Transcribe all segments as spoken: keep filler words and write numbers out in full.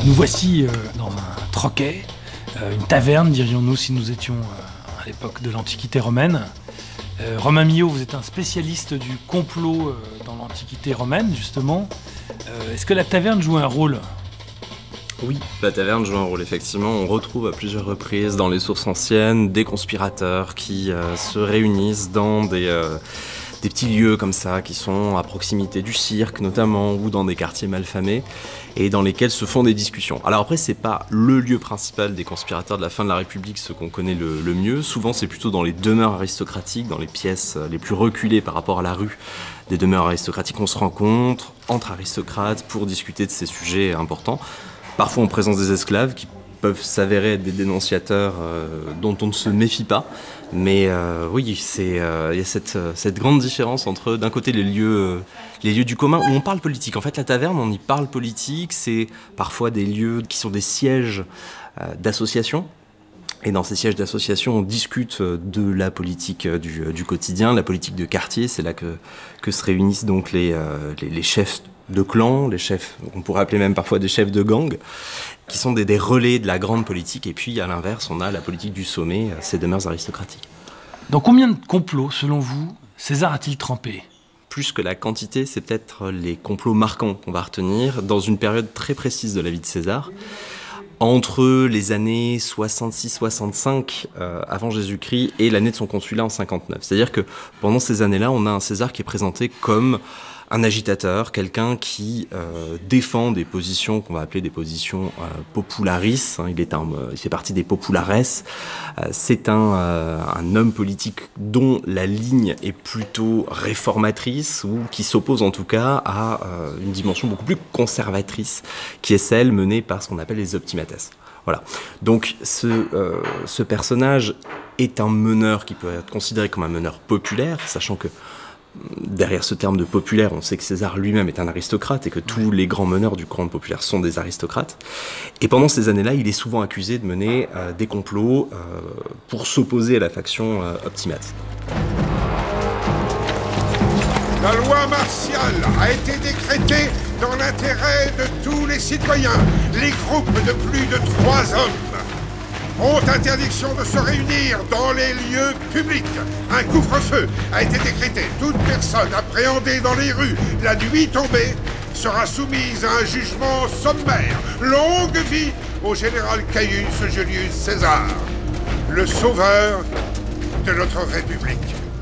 Nous voici euh, dans un troquet, euh, une taverne, dirions-nous, si nous étions euh, à l'époque de l'Antiquité romaine. Euh, Romain Miot, vous êtes un spécialiste du complot euh, dans l'Antiquité romaine, justement. Euh, est-ce que la taverne joue un rôle ? Oui, la taverne joue un rôle, effectivement. On retrouve à plusieurs reprises dans les sources anciennes des conspirateurs qui euh, se réunissent dans des, euh, des petits lieux comme ça, qui sont à proximité du cirque notamment, ou dans des quartiers malfamés, et dans lesquels se font des discussions. Alors après, c'est pas le lieu principal des conspirateurs de la fin de la République, ce qu'on connaît le, le mieux. Souvent, c'est plutôt dans les demeures aristocratiques, dans les pièces les plus reculées par rapport à la rue des demeures aristocratiques. On se rencontre entre aristocrates pour discuter de ces sujets importants. Parfois en présence des esclaves qui peuvent s'avérer être des dénonciateurs euh, dont on ne se méfie pas. Mais euh, oui, c'est, euh, y a cette, cette grande différence entre, d'un côté, les lieux, euh, les lieux du commun où on parle politique. En fait, la taverne, on y parle politique. C'est parfois des lieux qui sont des sièges euh, d'associations. Et dans ces sièges d'association, on discute de la politique du, du quotidien, la politique de quartier. C'est là que, que se réunissent donc les, euh, les, les chefs de clans, les chefs, on pourrait appeler même parfois des chefs de gang, qui sont des, des relais de la grande politique. Et puis, à l'inverse, on a la politique du sommet, ces demeures aristocratiques. Dans combien de complots, selon vous, César a-t-il trempé ? Plus que la quantité, c'est peut-être les complots marquants qu'on va retenir dans une période très précise de la vie de César. Entre les années soixante-six soixante-cinq euh, avant Jésus-Christ et l'année de son consulat en cinquante-neuf. C'est-à-dire que pendant ces années-là, on a un César qui est présenté comme un agitateur, quelqu'un qui euh, défend des positions qu'on va appeler des positions euh, popularis. Hein, il, est un, euh, il fait partie des populares. Euh, c'est un, euh, un homme politique dont la ligne est plutôt réformatrice ou qui s'oppose en tout cas à euh, une dimension beaucoup plus conservatrice, qui est celle menée par ce qu'on appelle les optimates. Voilà. Donc ce, euh, ce personnage est un meneur qui peut être considéré comme un meneur populaire, sachant que derrière ce terme de populaire, on sait que César lui-même est un aristocrate et que tous les grands meneurs du courant populaire sont des aristocrates. Et pendant ces années-là, il est souvent accusé de mener euh, des complots euh, pour s'opposer à la faction euh, optimate. La loi martiale a été décrétée dans l'intérêt de tous les citoyens. Les groupes de plus de trois hommes ont interdiction de se réunir dans les lieux publics. Un couvre-feu a été décrété. Toute personne appréhendée dans les rues la nuit tombée sera soumise à un jugement sommaire. Longue vie au général Caius Julius César, le sauveur de notre République.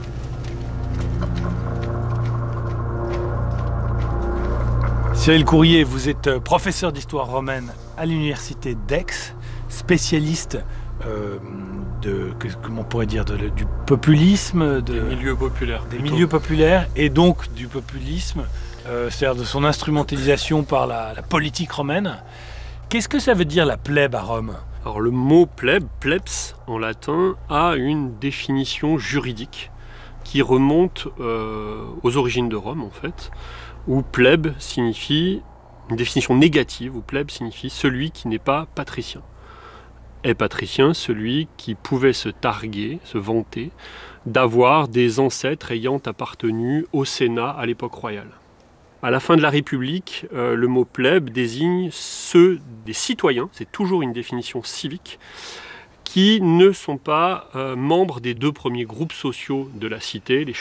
Cyril Courrier, vous êtes professeur d'histoire romaine à l'université d'Aix, spécialiste euh, de, que, comment on pourrait dire, de, du populisme, de, des milieux populaires, des plutôt. milieux populaires et donc du populisme, euh, c'est-à-dire de son instrumentalisation par la, la politique romaine. Qu'est-ce que ça veut dire la plèbe à Rome ? Alors le mot plèbe, plebs en latin, a une définition juridique qui remonte euh, aux origines de Rome en fait, où plèbe signifie une définition négative, où plèbe signifie celui qui n'est pas patricien. Est patricien celui qui pouvait se targuer, se vanter, d'avoir des ancêtres ayant appartenu au Sénat à l'époque royale. À la fin de la République, euh, le mot plèbe désigne ceux des citoyens, c'est toujours une définition civique, qui ne sont pas euh, membres des deux premiers groupes sociaux de la cité, les